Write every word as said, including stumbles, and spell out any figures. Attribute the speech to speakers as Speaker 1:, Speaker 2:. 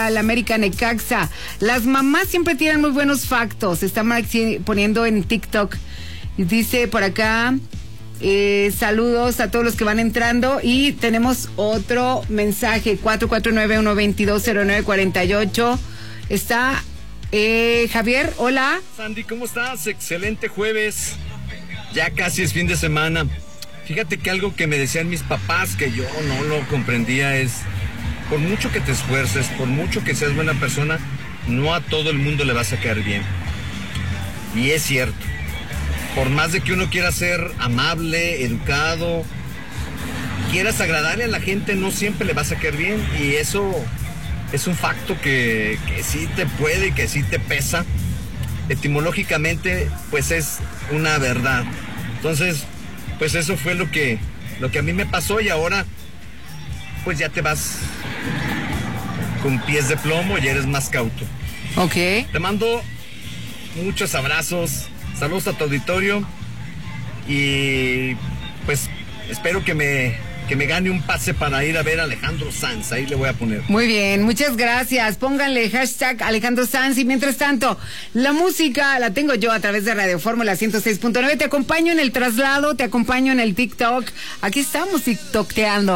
Speaker 1: al América Necaxa. Las mamás siempre tienen muy buenos factos. Está Maxi poniendo en TikTok. Dice por acá, eh, saludos a todos los que van entrando. Y tenemos otro mensaje, cuatro cuatro nueve, uno dos dos, cero nueve cuatro ocho. Está eh, Javier, hola.
Speaker 2: Sandy, ¿cómo estás? Excelente jueves. Ya casi es fin de semana. Fíjate que algo que me decían mis papás que yo no lo comprendía es, por mucho que te esfuerces, por mucho que seas buena persona, no a todo el mundo le vas a caer bien. Y es cierto. Por más de que uno quiera ser amable, educado, quieras agradarle a la gente, no siempre le vas a caer bien. Y eso es un facto que, que sí te puede y que sí te pesa. Etimológicamente, pues es una verdad. Entonces, pues eso fue lo que, lo que a mí me pasó y ahora, pues ya te vas con pies de plomo y eres más cauto.
Speaker 1: Ok.
Speaker 2: Te mando muchos abrazos, saludos a tu auditorio y pues espero que me... que me gane un pase para ir a ver a Alejandro Sanz, ahí le voy a poner.
Speaker 1: Muy bien, muchas gracias. Pónganle hashtag Alejandro Sanz y mientras tanto, la música la tengo yo a través de Radio Fórmula ciento seis punto nueve. Te acompaño en el traslado, te acompaño en el TikTok. Aquí estamos tiktokeando.